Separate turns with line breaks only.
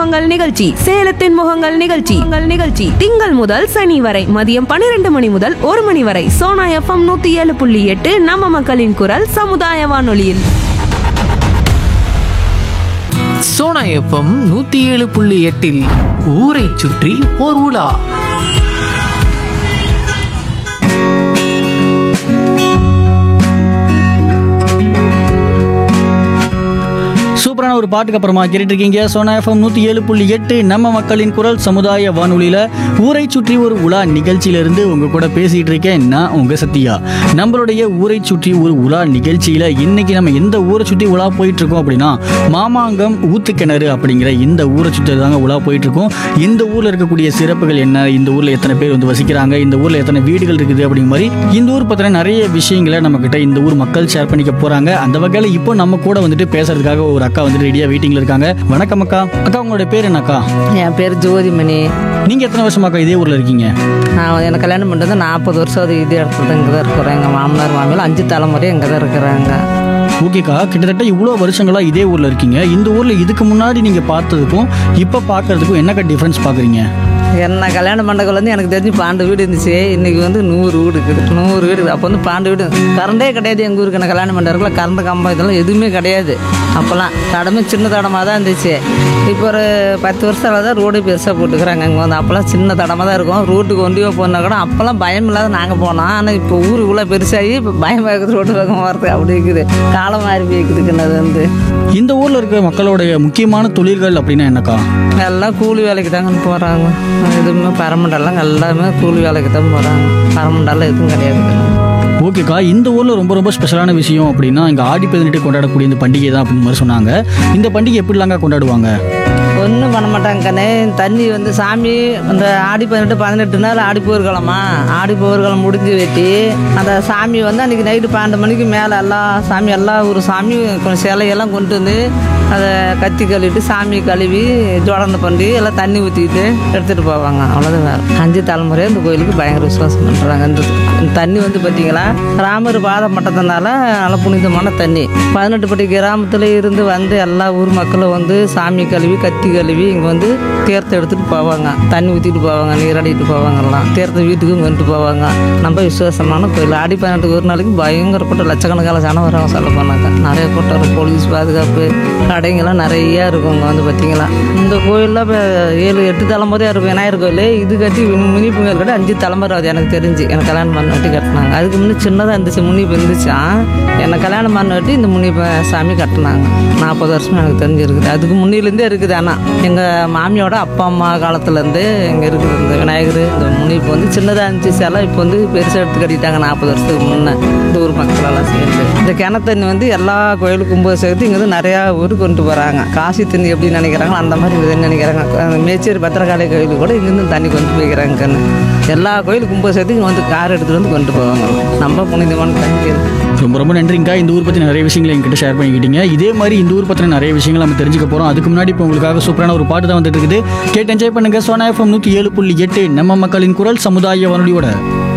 முகங்கள் நிகழ்ச்சி, சேலத்தின் முகங்கள் நிகழ்ச்சி திங்கள் முதல் சனி வரை மதியம் 12 மணி முதல் 1 மணி வரை சோனா எஃப்எம் 107.8 நம்ம மக்களின் குரல் சமுதாய வானொலியில்.
சோனா எஃப்எம் 107.8 ஊரை சுற்றி ஓர் உலா.
சூப்பரான ஒரு பாட்டுக்கு அப்புறமா கேட்டுட்டு இருக்கீங்க சோனா எஃப்எம் 107.8 நம்ம மக்களின் குரல் சமுதாய வானொலியில ஊரை சுற்றி ஒரு உலா நிகழ்ச்சியிலிருந்து உங்க கூட பேசிட்டு இருக்கேன் நான் உங்க சத்யா. நம்மளுடைய ஊரை சுற்றி ஒரு உலா நிகழ்ச்சியில இன்னைக்கு நம்ம எந்த ஊரை சுற்றி உலா போயிட்டு இருக்கோம் அப்படின்னா மாமாங்கம் ஊத்துக்கிணறு அப்படிங்கிற இந்த ஊரை சுற்றி தாங்க உலா போயிட்டு இருக்கோம். இந்த ஊர்ல இருக்கக்கூடிய சிறப்புகள் என்ன, இந்த ஊர்ல எத்தனை பேர் வந்து வசிக்கிறாங்க, இந்த ஊர்ல எத்தனை வீடுகள் இருக்குது அப்படிங்கிற மாதிரி இந்த ஊர் பத்தின நிறைய விஷயங்களை நம்ம கிட்ட இந்த ஊர் மக்கள் ஷேர் பண்ணிக்க போறாங்க. அந்த வகையில இப்போ நம்ம கூட வந்துட்டு பேசுறதுக்காக ஒரு அக்கா வந்து ரெடியா வெயிட்டிங்ல இருக்காங்க. வணக்கம் அக்கா. அக்கா உங்களுடைய பேர் என்னக்கா?
என் பேர் ஜோதிமணி.
நீங்க எத்தனை வருஷமாக்கா இதே ஊர்ல இருக்கீங்க?
நான் எனக்கு கல்யாணம் பண்ணுறது 40 வருஷம். அது இதே இடத்துல இங்கே தான் இருக்கிறேன். எங்கள் மாமனார் மாமியார் 5 தலைமுறை இங்கே தான் இருக்கிறாங்க.
ஓகேக்கா, கிட்டத்தட்ட இவ்வளோ வருஷங்களா இதே ஊர்ல இருக்கீங்க. இந்த ஊர்ல இதுக்கு முன்னாடி நீங்க பார்த்ததுக்கும் இப்ப பாக்குறதுக்கும் என்னக்கா டிஃபரன்ஸ் பாக்குறீங்க?
என்ன கல்யாணம் பண்ணக்குள்ள எனக்கு தெரிஞ்சு 12 வீடு இருந்துச்சு. இன்னைக்கு 100 வீடு இருக்குது. 100 வீடு. அப்போ 12 வீடு கரண்டே கிடையாது. எங்கள் ஊருக்கு என்ன கல்யாணம் பண்ணுறதுக்குள்ள கரண்ட் கம்பம் இதெல்லாம் எதுவுமே கிடையாது. அப்போல்லாம் தடமே சின்ன தடமாக தான் இருந்துச்சு. இப்போ ஒரு 10 வருஷம் தான் ரோடு பெருசாக போட்டுக்கிறாங்க. அங்கே வந்து அப்போல்லாம் சின்ன தடமாக தான் இருக்கும். ரோட்டுக்கு ஒண்டியோ போனால் கூட அப்போல்லாம் பயம் இல்லாத நாங்கள் போனோம். ஆனால் இப்போ ஊருக்குள்ளே பெருசாகி இப்போ பயம் இருக்குது. ரோட்டு பக்கம் போகிறது அப்படி இருக்குது. காலம் மாறி போய்க்குதுக்குன்னு அது வந்து
இந்த ஊர்ல இருக்கிற மக்களுடைய முக்கியமான தொழில்கள் அப்படின்னா என்னக்கா?
எல்லாம் கூலி வேலைக்கு தாங்க போகிறாங்க. எதுவுமே பரமண்டெல்லாம் எல்லாமே கூலி வேலைக்கு தான் போகிறாங்க. பரமண்டெல்லாம் எதுவும் கிடையாது.
ஓகேக்கா, இந்த ஊர்ல ரொம்ப ரொம்ப ஸ்பெஷலான விஷயம் அப்படின்னா இங்க ஆடி 18 கொண்டாடக்கூடிய இந்த பண்டிகை தான் அப்படின்னு மாதிரி சொன்னாங்க. இந்த பண்டிகை எப்படிலாங்க கொண்டாடுவாங்க?
ஒன்றும் பண்ண மாட்டாங்க கண்ணே. தண்ணி வந்து சாமி அந்த ஆடி 18 நாள் ஆடி போர்க்கிழமா. ஆடி போர்க்கிழமை முடிஞ்சு வெட்டி அந்த சாமி வந்து அன்றைக்கி நைட்டு 12 மணிக்கு மேலே எல்லா ஒரு சாமி கொஞ்சம் சிலையெல்லாம் கொண்டு வந்து அதை கத்தி கழுவிட்டு சாமி கழுவி ஜோடனை பண்ணி எல்லாம் தண்ணி ஊற்றிக்கிட்டு எடுத்துகிட்டு போவாங்க. அவ்வளோதான். வேறு 5 தலைமுறையாக இந்த கோயிலுக்கு பயங்கர விசுவாசம் பண்ணுறாங்க. இந்த தண்ணி வந்து பார்த்தீங்களா ராமர் பாதம் மட்டத்தினால நல்ல புனிதமான தண்ணி. 18 பட்டி கிராமத்தில் இருந்து வந்து எல்லா ஊர் மக்களும் வந்து சாமி கழுவி கத்தி கழுவி இங்கே வந்து தீர்த்தம் எடுத்துகிட்டு போவாங்க. தண்ணி ஊற்றிட்டு போவாங்க, நீராடிட்டு போவாங்கலாம். தீர்த்த வீட்டுக்கும் கொண்டு போவாங்க. நம்ம விசுவாசமான கோயில். ஆடி 18 ஒரு நாளைக்கு பயங்கர கூட்டம், லட்சக்கணக்கான ஜனம் வராங்க. சொல்ல போனாங்க நிறைய கூட்டம் இருக்கும். போலீஸ் பாதுகாப்பு, கடைங்கெல்லாம் நிறையா இருக்கும். இங்கே வந்து பார்த்தீங்களா இந்த கோயிலில் இப்போ 7-8 தலைமுறையாக இருக்கும். விநாயகர் கோயில் இது கட்டி முனிப்பு கோயில் கட்டி 5 தலைமுறை ஆகுது எனக்கு தெரிஞ்சு. எனக்கு கல்யாணம் பண்ண வட்டி கட்டினாங்க. அதுக்கு முன்னே சின்னதாக இருந்துச்சு, முனிப்பு இருந்துச்சான். என்னை கல்யாணம் பண்ண வட்டி இந்த முனிப்பு சாமி கட்டினாங்க. 40 வருஷம் எனக்கு தெரிஞ்சிருக்குது. அதுக்கு முன்னிலேருந்தே இருக்குது. ஆனால் எங்கள் மாமியோட அப்பா அம்மா காலத்துலேருந்து இங்கே இருக்குது இந்த விநாயகர். இந்த முனிப்பு வந்து சின்னதாக இருந்துச்சு சிலை. இப்போ வந்து பெருசாக எடுத்து கட்டிட்டாங்க 40 வருஷத்துக்கு முன்னே. இந்த ஊர் மக்களெல்லாம் சேர்ந்து இந்த கிணத்தண்ணி வந்து எல்லா கோயிலுக்கும் போது சேர்த்து இங்கே வந்து நிறையா ஊருக்கு கொண்டு போகிறாங்க. காசி தண்ணி எப்படி நினைக்கிறாங்களோ அந்த மாதிரி இங்கே நினைக்கிறாங்க. மேச்சேரி பத்திரகாளி கோயிலுக்கு கூட இங்கேருந்து தண்ணி கொண்டு போய்க்கிறாங்க. கண்ணு எல்லா கோயிலுக்கும் போது சேர்த்து இங்கே வந்து கார் எடுத்துகிட்டு வந்து கொண்டு போவாங்க. நம்ம புனிதமான தண்ணி.
ரொம்ப ரொம்ப நன்றிங்கக்கா. இந்த ஊர் பற்றி நிறைய விஷயங்களை எங்கிட்ட ஷேர் பண்ணிக்கிட்டீங்க. இதே மாதிரி இந்த ஊர் பற்றின நிறைய விஷயங்கள் நம்ம தெரிஞ்சுக்க போகிறோம். அதுக்கு முன்னாடி இப்போ உங்களுக்காக சூப்பரான ஒரு பாட்டு தான் வந்துட்டு இருக்குது. கேட்டு என்ஜாய் பண்ணுங்க. சோனா எஃப்எம் 107.8 நம்ம மக்களின் குரல் சமுதாய வானொலியோட